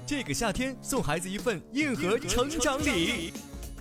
这个夏天送孩子一份硬核成长礼。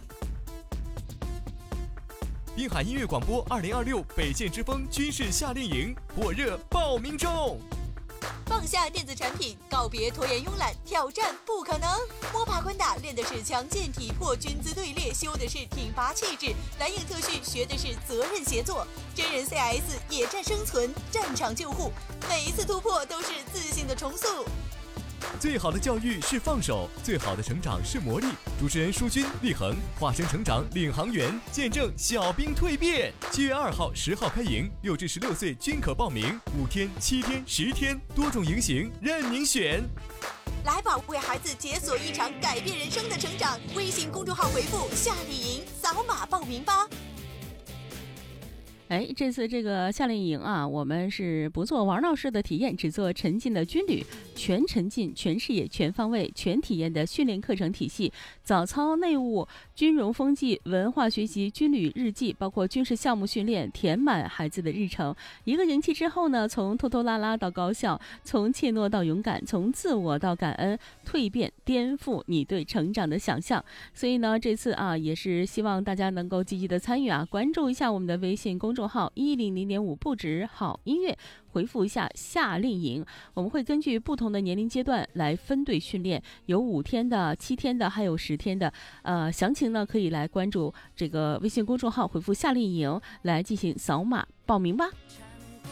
滨海音乐广播2026北线之风军事夏令营火热报名中。 放下电子产品，告别拖延慵懒，挑战不可能。摸爬滚打练的是强健体魄，军姿队列修的是挺拔气质，蓝影特训学的是责任协作，真人 CIS 野战生存，战场救护，每一次突破都是自信的重塑。 最好的教育是放手，最好的成长是磨砺。主持人舒军、立恒化身成长领航员，见证小兵蜕变。7月2号、10号开营，6至16岁均可报名，5天、7天、10天，多种营型任您选。 来吧，为孩子解锁一场改变人生的成长。微信公众号回复夏令营，扫码报名吧。 这次这个夏令营啊，我们是不做玩闹式的体验，只做沉浸的军旅，全沉浸、全视野、全方位、全体验的训练课程体系，早操、内务、军容风纪、文化学习、军旅日记，包括军事项目训练，填满孩子的日程。一个营期之后呢，从拖拖拉拉到高效，从怯懦到勇敢，从自我到感恩，蜕变颠覆你对成长的想象。所以呢，这次啊，也是希望大家能够积极的参与啊，关注一下我们的微信公众号100.5不止好音乐，回复一下夏令营，我们会根据不同的年龄阶段来分队训练，有5天的、7天的，还有10天的。详情呢可以来关注这个微信公众号，回复夏令营来进行扫码报名吧。